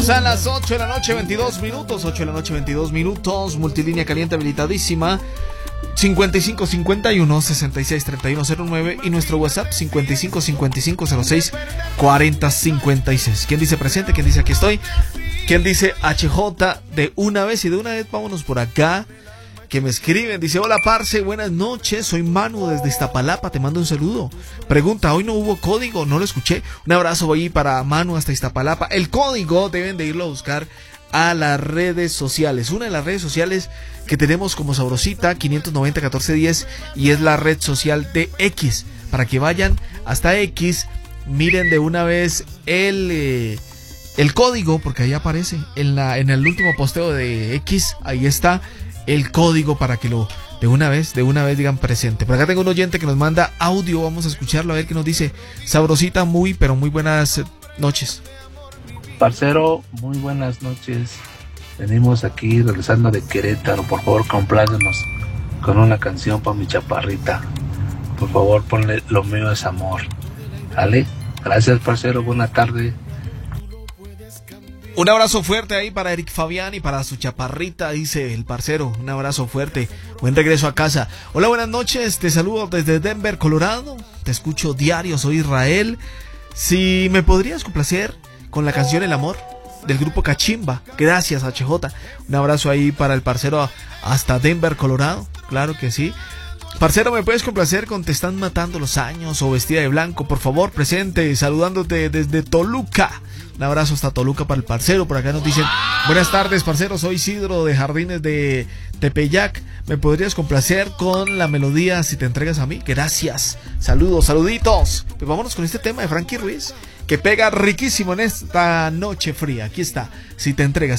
A las 8 de la noche, 22 minutos. 8 de la noche, 22 minutos. Multilínea caliente habilitadísima. 55 51 66 31 09 y nuestro WhatsApp 55 55 06 40 56. ¿Quién dice presente? ¿Quién dice aquí estoy? ¿Quién dice HJ de una vez? Y de una vez vámonos por acá. Que me escriben, dice: hola parce, buenas noches, soy Manu desde Iztapalapa, te mando un saludo. Pregunta, hoy no hubo código, no lo escuché. Un abrazo ahí para Manu hasta Iztapalapa. El código deben de irlo a buscar a las redes sociales. Una de las redes sociales que tenemos como Sabrosita 590 1410 y es la red social de X. Para que vayan hasta X, miren de una vez el código, porque ahí aparece en el último posteo de X, ahí está el código para que lo de una vez digan presente. Por acá tengo un oyente que nos manda audio, vamos a escucharlo a ver qué nos dice. Sabrosita, muy buenas noches. Parcero, muy buenas noches. Venimos aquí regresando de Querétaro. Por favor, complácenos con una canción para mi chaparrita. Por favor, ponle Lo mío es amor. ¿Vale? Gracias, parcero. Buena tarde. Un abrazo fuerte ahí para Eric Fabián y para su chaparrita, dice el parcero. Un abrazo fuerte. Buen regreso a casa. Hola, buenas noches. Te saludo desde Denver, Colorado. Te escucho diario. Soy Israel. Si me podrías complacer con la canción El Amor del grupo Cachimba. Gracias, HJ. Un abrazo ahí para el parcero hasta Denver, Colorado. Claro que sí. Parcero, ¿me puedes complacer con Te están matando los años o Vestida de blanco? Por favor, presente, saludándote desde Toluca. Un abrazo hasta Toluca para el parcero. Por acá nos dicen: buenas tardes, parcero, soy Isidro de Jardines de Tepeyac. ¿Me podrías complacer con la melodía Si te entregas a mí? Gracias. Saludos, saluditos. Pues vámonos con este tema de Frankie Ruiz, que pega riquísimo en esta noche fría. Aquí está, Si te entregas.